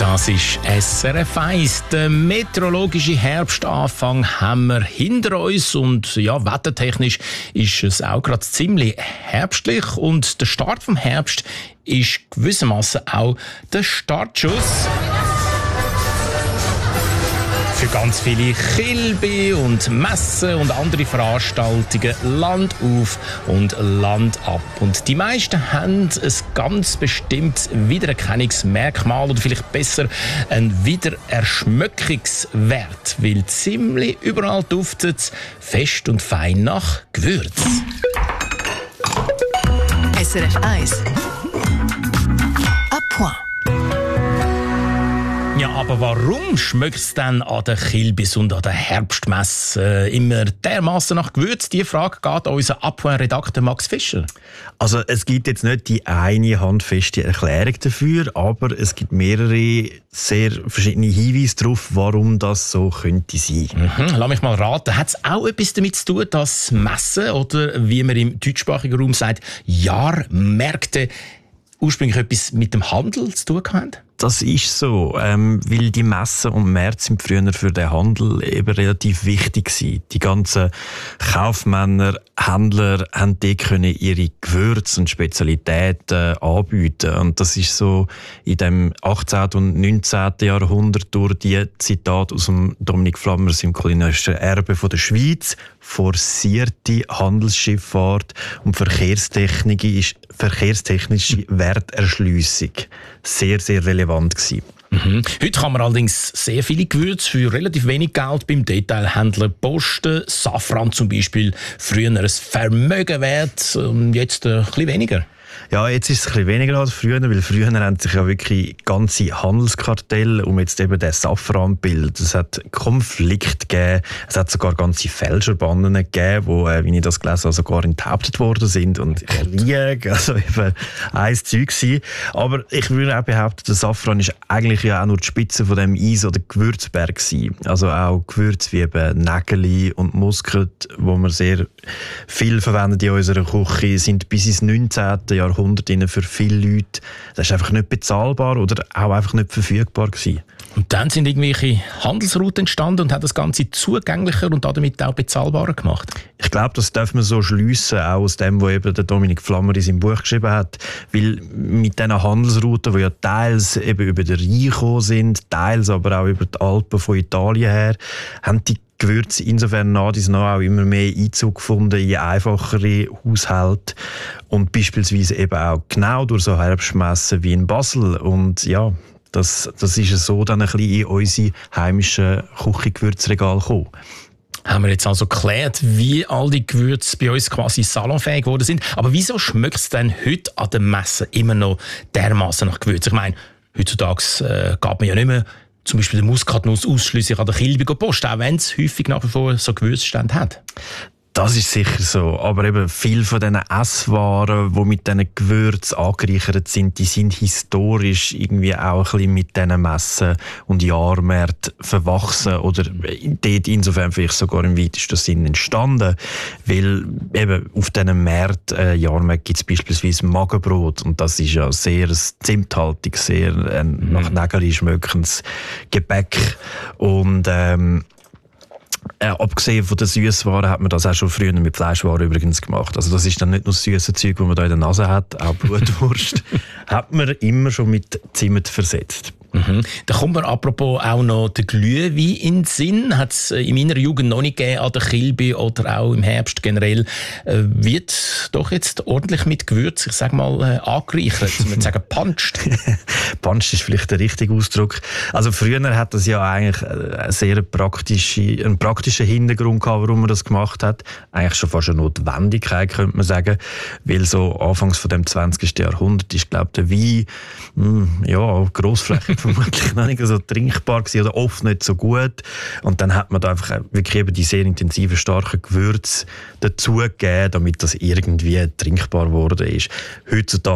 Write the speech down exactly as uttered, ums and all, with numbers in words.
Das ist S R F eins. Den meteorologischen Herbstanfang haben wir hinter uns und ja, wettertechnisch ist es auch gerade ziemlich herbstlich und der Start vom Herbst ist gewissermaßen auch der Startschuss für ganz viele Kilby und Messen und andere Veranstaltungen Land auf und Land ab. Und die meisten haben ein ganz bestimmtes Wiedererkennungsmerkmal oder vielleicht besser einen Wiedererschmöckungswert, weil ziemlich überall duftet es fest und fein nach Gewürz. S R F eins. À point. Ja, aber warum schmeckt es denn an den Kilbis und an der Herbstmesse immer dermassen nach Gewürz? Die Frage geht an unseren Appoint-Redakteur Max Fischer. Also es gibt jetzt nicht die eine handfeste Erklärung dafür, aber es gibt mehrere sehr verschiedene Hinweise darauf, warum das so könnte sein. Mhm, lass mich mal raten. Hat es auch etwas damit zu tun, dass Messen oder, wie man im deutschsprachigen Raum sagt, Jahrmärkte ursprünglich etwas mit dem Handel zu tun haben? Das ist so, ähm, weil die Messen und Märkte sind früher für den Handel eben relativ wichtig gewesen. Die ganzen Kaufmänner, Händler haben dort können ihre Gewürze und Spezialitäten anbieten. Und das ist so in dem achtzehnten und neunzehnten Jahrhundert durch die Zitate aus dem Dominik Flammer, seinem kulinarischen Erbe von der Schweiz, forcierte Handelsschifffahrt und Verkehrstechnik ist verkehrstechnische Werterschliessung sehr, sehr relevant gewesen. Mhm. Heute kann man allerdings sehr viele Gewürze für relativ wenig Geld beim Detailhändler posten. Safran zum Beispiel, früher ein Vermögen wert, jetzt ein bisschen weniger. Ja, jetzt ist es ein bisschen weniger als früher, weil früher haben sich ja wirklich ganze Handelskartelle um jetzt eben den Safran bildet. Es hat Konflikte gegeben, es hat sogar ganze Fälscherbanden gegeben, wo, äh, wie ich das gelesen habe, sogar enthauptet worden sind und Krieg, also eben ein Zeug gewesen. Aber ich würde auch behaupten, der Safran ist eigentlich ja auch nur die Spitze von dem Eis- oder Gewürzberg gewesen. Also auch Gewürze wie eben Nägeli und Muskat, wo wir sehr viel verwenden in unserer Küche, sind bis ins neunzehnten Jahrhundert für viele Leute, das ist einfach nicht bezahlbar oder auch einfach nicht verfügbar gewesen. Und dann sind irgendwelche Handelsrouten entstanden und haben das Ganze zugänglicher und damit auch bezahlbarer gemacht. Ich glaube, das darf man so schliessen, auch aus dem, was eben der Dominik Flammer in seinem Buch geschrieben hat. Weil mit diesen Handelsrouten, die ja teils eben über den Rhein gekommen sind, teils aber auch über die Alpen von Italien her, haben die Gewürze insofern nach dies nach auch immer mehr Einzug gefunden in einfachere Haushalte und beispielsweise eben auch genau durch so Herbstmessen wie in Basel. Und ja, das, das ist so dann ein bisschen in unsere heimischen Küchengewürzregale gekommen. Haben wir jetzt also geklärt, wie all die Gewürze bei uns quasi salonfähig geworden sind. Aber wieso schmeckt es denn heute an den Messen immer noch dermassen nach Gewürz? Ich meine, heutzutage äh, geht man ja nicht mehr zum Beispiel der Muskatnuss ausschliesslich an der Kilby posten, auch wenn es häufig nach wie vor so Gewürzstände hat. Das ist sicher so, aber eben viele von diesen Esswaren, die mit diesen Gewürzen angereichert sind, die sind historisch irgendwie auch ein bisschen mit diesen Messen und Jahrmärkten verwachsen oder dort insofern vielleicht sogar im weitesten Sinn entstanden, weil eben auf diesen Märkten, äh, Jahrmärkten gibt es beispielsweise Magenbrot und das ist ja sehr zimthaltig, sehr äh, nach Nägeli schmeckendes Gebäck und ähm, Äh, abgesehen von den Süßwaren hat man das auch schon früher mit Fleischwaren übrigens gemacht. Also das ist dann nicht nur das süße Zeug, das man da in der Nase hat, auch Blutwurst, hat man immer schon mit Zimt versetzt. Mhm. Da kommt mir apropos auch noch der Glühwein in den Sinn. Hat es in meiner Jugend noch nicht gegeben, an der Kilby oder auch im Herbst generell. Äh, wird doch jetzt ordentlich mit Gewürz, ich sag mal, äh, angereichert. Ich würde sagen, panscht. Panscht ist vielleicht der richtige Ausdruck. Also früher hat das ja eigentlich eine sehr praktische, einen praktischen Hintergrund gehabt, warum man das gemacht hat. Eigentlich schon fast eine Notwendigkeit, könnte man sagen. Weil so anfangs von dem zwanzigsten Jahrhundert ist, glaube ich, der Wein, mh, ja, grossflächig vermutlich noch nicht so trinkbar gewesen oder oft nicht so gut. Und dann hat man da einfach wirklich eben die sehr intensiven, starken Gewürze dazugegeben, damit das irgendwie trinkbar geworden ist. Heutzutage